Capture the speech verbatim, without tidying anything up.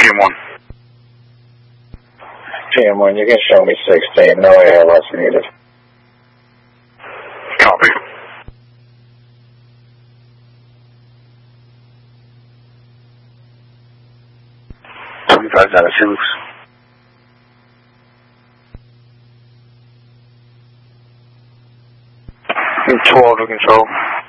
M one. G M one, you can show me sixteen. No A L S needed. Copy. twenty-five Dallas Hills. twelve to control.